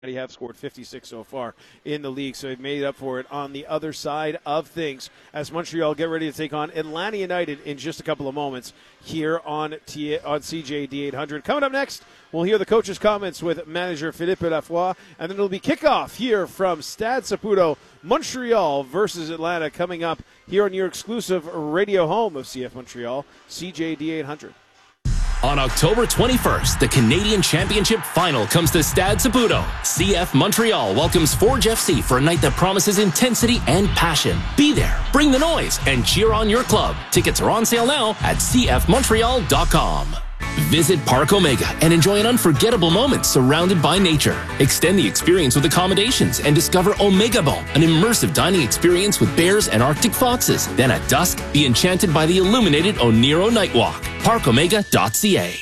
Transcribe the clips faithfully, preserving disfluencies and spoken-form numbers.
They have scored fifty-six so far in the league, so they've made up for it on the other side of things as Montreal get ready to take on Atlanta United in just a couple of moments here on T- on C J D eight hundred. Coming up next, we'll hear the coach's comments with manager Philippe Lafroy, and then it'll be kickoff here from Stade Saputo, Montreal versus Atlanta, coming up here on your exclusive radio home of C F Montreal, C J D eight hundred. On October twenty-first, the Canadian Championship Final comes to Stade Saputo. C F Montreal welcomes Forge F C for a night that promises intensity and passion. Be there, bring the noise, and cheer on your club. Tickets are on sale now at c f montreal dot com. Visit Park Omega and enjoy an unforgettable moment surrounded by nature. Extend the experience with accommodations and discover Omega Bowl, an immersive dining experience with bears and Arctic foxes. Then at dusk, be enchanted by the illuminated Oniro Nightwalk. park omega dot c a.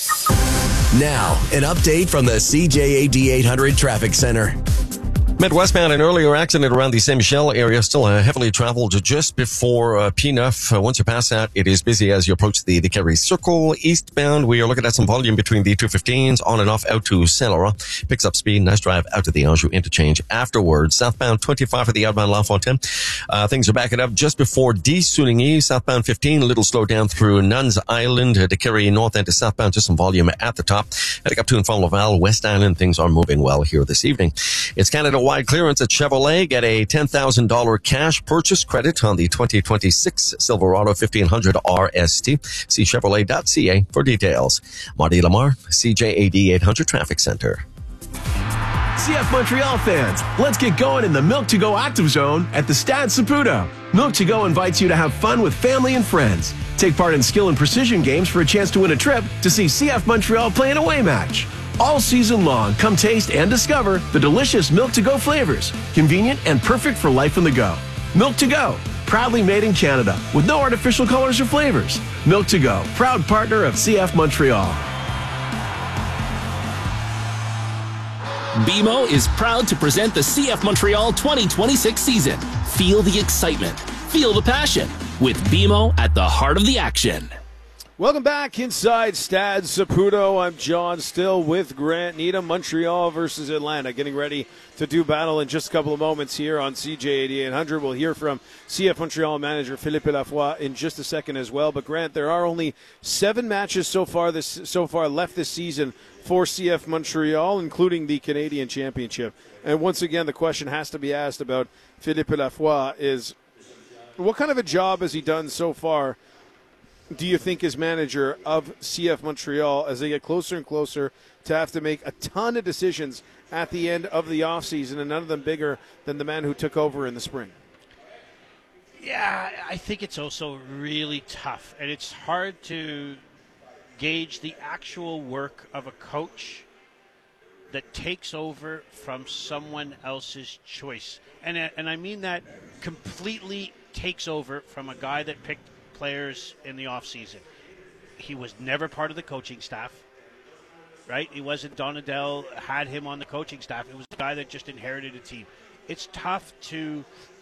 Now, an update from the C J A D eight hundred Traffic Center. Met westbound, an earlier accident around the Saint-Michel area, still uh, heavily traveled just before uh, P N F. Uh, once you pass that, it is busy as you approach the, the Kerry Circle. Eastbound, we are looking at some volume between the two fifteens, on and off out to Saint Laurent. Picks up speed, nice drive out to the Anjou interchange afterwards. Southbound twenty-five for the outbound La Fontaine. Uh, things are backing up just before D Sounigny. Southbound fifteen, a little slow down through Nuns Island uh, to Kerry North End to southbound, just some volume at the top. Heading up to and from Laval, West Island, things are moving well here this evening. It's Canada wide clearance at Chevrolet. Get a ten thousand dollars cash purchase credit on the twenty twenty-six Silverado fifteen hundred R S T. See Chevrolet dot C A for details. Marty Lamar, C J A D eight hundred Traffic Center. C F Montreal fans, let's get going in the Milk to Go Active Zone at the Stade Saputo. Milk to Go invites you to have fun with family and friends. Take part in skill and precision games for a chance to win a trip to see C F Montreal play an away match. All season long, come taste and discover the delicious Milk to Go flavors. Convenient and perfect for life on the go. Milk to Go, proudly made in Canada with no artificial colors or flavors. Milk to Go, proud partner of C F Montreal. B M O is proud to present the C F Montreal twenty twenty-six season. Feel the excitement. Feel the passion. With B M O at the heart of the action. Welcome back inside Stade Saputo. I'm John, still with Grant Needham. Montreal versus Atlanta, getting ready to do battle in just a couple of moments here on C J A D eight hundred. We'll hear from C F Montreal manager Philippe Lafroy in just a second as well. But Grant, there are only seven matches so far this so far left this season for C F Montreal, including the Canadian Championship. And once again, the question has to be asked about Philippe Lafroy is, what kind of a job has he done so far, do you think, as manager of C F Montreal, as they get closer and closer to have to make a ton of decisions at the end of the offseason, and none of them bigger than the man who took over in the spring? Yeah, I think it's also really tough, and it's hard to gauge the actual work of a coach that takes over from someone else's choice. And, and I mean that completely takes over from a guy that picked players in the offseason. He was never part of the coaching staff, right? He wasn't, Don Adell had him on the coaching staff. It was a guy that just inherited a team. It's tough to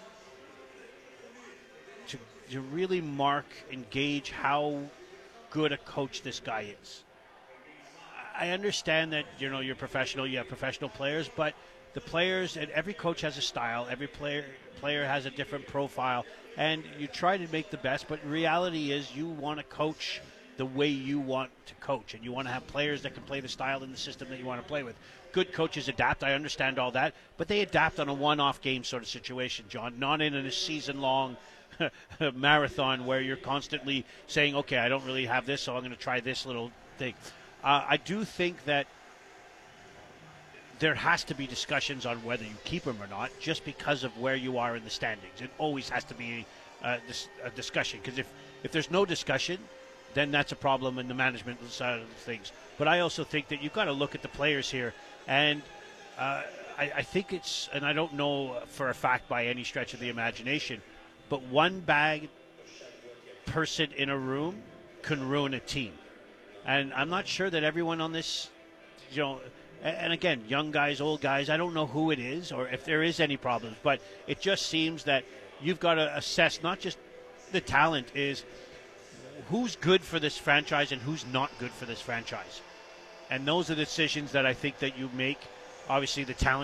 to, to really mark and gauge how good a coach this guy is. I understand that, you know, you're professional, you have professional players, but the players, and every coach has a style, every player player has a different profile, and you try to make the best, but reality is you want to coach the way you want to coach, and you want to have players that can play the style and the system that you want to play with. Good coaches adapt, I understand all that, but they adapt on a one-off game sort of situation, John, not in a season-long marathon where you're constantly saying, okay, I don't really have this, so I'm going to try this little thing. Uh, I do think that there has to be discussions on whether you keep him or not, just because of where you are in the standings. It always has to be uh, dis- a discussion, because if, if there's no discussion, then that's a problem in the management side of things. But I also think that you've got to look at the players here, and uh, I, I think it's, and I don't know for a fact by any stretch of the imagination, but one bad person in a room can ruin a team. And I'm not sure that everyone on this, you know, and again, young guys, old guys, I don't know who it is or if there is any problems, but it just seems that you've got to assess not just the talent, is who's good for this franchise and who's not good for this franchise. And those are the decisions that I think that you make obviously the talent